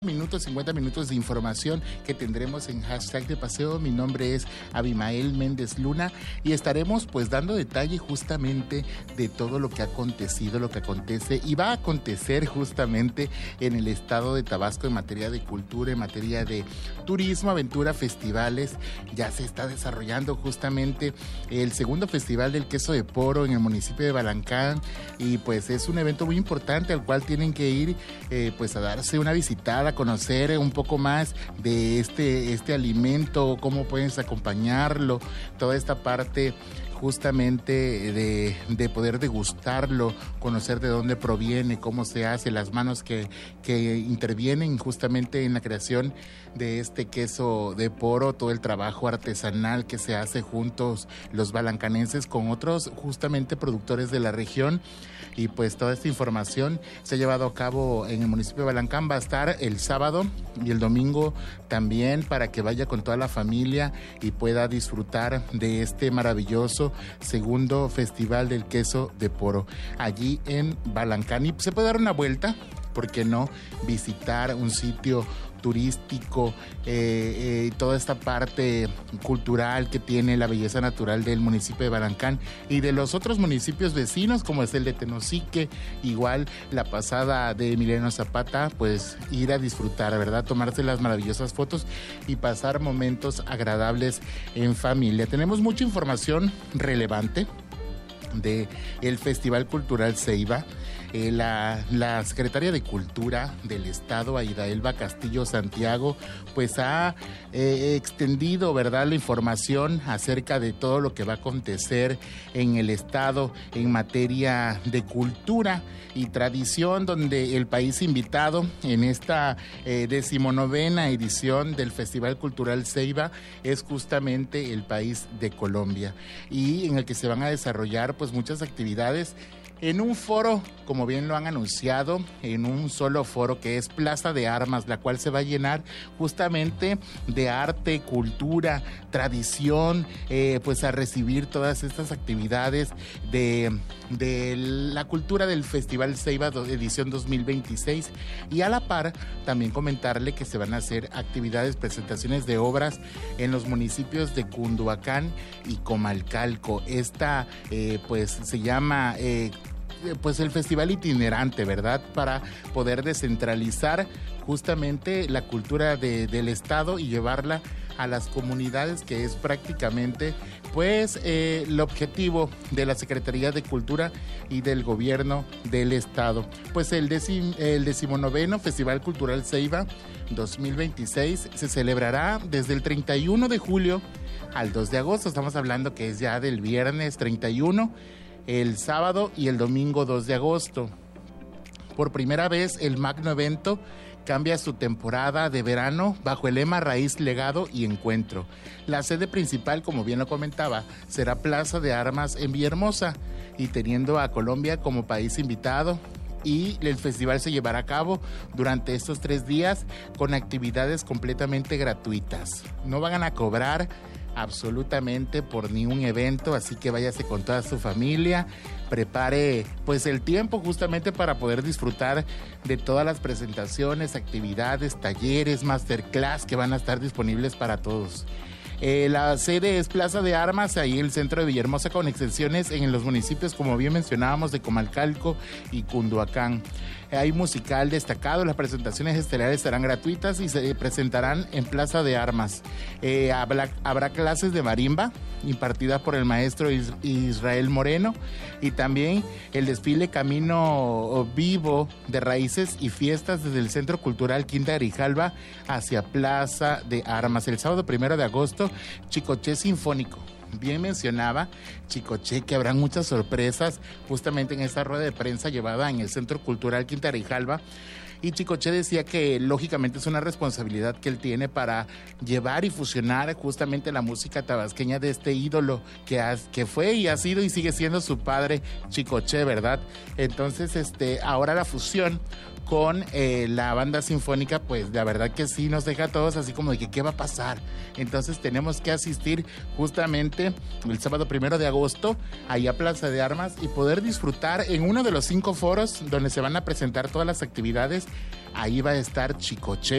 Minutos, 50 minutos de información que tendremos en hashtag de paseo. Mi nombre es Abimael Méndez Luna y estaremos pues dando detalle justamente de todo lo que ha acontecido, lo que acontece y va a acontecer justamente en el estado de Tabasco en materia de cultura, en materia de turismo, aventura, festivales. Ya se está desarrollando justamente el segundo festival del queso de Poro en el municipio de Balancán y pues es un evento muy importante al cual tienen que ir pues a darse una visitada, conocer un poco más de este alimento, cómo puedes acompañarlo, toda esta parte justamente de poder degustarlo, conocer de dónde proviene, cómo se hace, las manos que intervienen justamente en la creación de este queso de Poro, todo el trabajo artesanal que se hace juntos los balancanenses con otros justamente productores de la región. Y pues toda esta información se ha llevado a cabo en el municipio de Balancán. Va a estar el sábado y el domingo también para que vaya con toda la familia y pueda disfrutar de este maravilloso segundo festival del queso de Poro allí en Balancán. Y se puede dar una vuelta, ¿por qué no? Visitar un sitio turístico, toda esta parte cultural que tiene la belleza natural del municipio de Balancán y de los otros municipios vecinos como es el de Tenosique, igual la pasada de Emiliano Zapata, pues ir a disfrutar, ¿verdad? Tomarse las maravillosas fotos y pasar momentos agradables en familia. Tenemos mucha información relevante de el Festival Cultural Ceiba. La secretaria de Cultura del Estado, Aida Elba Castillo Santiago, pues ha extendido, ¿verdad?, la información acerca de todo lo que va a acontecer en el Estado en materia de cultura y tradición, donde el país invitado en esta 19ª edición del Festival Cultural Ceiba es justamente el país de Colombia, y en el que se van a desarrollar pues muchas actividades en un foro, como bien lo han anunciado, en un solo foro que es Plaza de Armas, la cual se va a llenar justamente de arte, cultura, tradición, pues a recibir todas estas actividades de la cultura del Festival Ceiba edición 2026. Y a la par, también comentarle que se van a hacer actividades, presentaciones de obras en los municipios de Cunduacán y Comalcalco. Esta, pues se llama pues el festival itinerante, ¿verdad? Para poder descentralizar justamente la cultura del estado y llevarla a las comunidades, que es prácticamente pues el objetivo de la Secretaría de Cultura y del gobierno del estado. Pues el 19º Festival Cultural Ceiba 2026 se celebrará desde el 31 de julio al 2 de agosto. Estamos hablando que es ya del viernes 31, el sábado y el domingo 2 de agosto. Por primera vez, el magno evento cambia su temporada de verano bajo el lema Raíz, Legado y Encuentro. La sede principal, como bien lo comentaba, será Plaza de Armas en Villahermosa, y teniendo a Colombia como país invitado. Y el festival se llevará a cabo durante estos 3 días con actividades completamente gratuitas. No van a cobrar absolutamente por ningún evento, así que váyase con toda su familia, prepare pues el tiempo justamente para poder disfrutar de todas las presentaciones, actividades, talleres, masterclass que van a estar disponibles para todos. La sede es Plaza de Armas, ahí en el centro de Villahermosa, con extensiones en los municipios, como bien mencionábamos, de Comalcalco y Cunduacán. Hay musical destacado, las presentaciones estelares estarán gratuitas y se presentarán en Plaza de Armas. Habrá clases de marimba impartidas por el maestro Israel Moreno, y también el desfile Camino Vivo de Raíces y Fiestas desde el Centro Cultural Quinta de Grijalva hacia Plaza de Armas. El sábado 1 de agosto, Chicoché Sinfónico. Bien mencionaba Chicoché que habrán muchas sorpresas justamente en esta rueda de prensa llevada en el Centro Cultural Quinta de Grijalva. Y Chicoché decía que lógicamente es una responsabilidad que él tiene para llevar y fusionar justamente la música tabasqueña de este ídolo que fue y ha sido y sigue siendo su padre, Chicoché, ¿verdad? Entonces, ahora la fusión con la banda sinfónica, pues la verdad que sí nos deja a todos así como de que qué va a pasar. Entonces tenemos que asistir justamente el sábado 1 de agosto ahí a Plaza de Armas y poder disfrutar en uno de los 5 foros donde se van a presentar todas las actividades. Ahí va a estar Chicoche,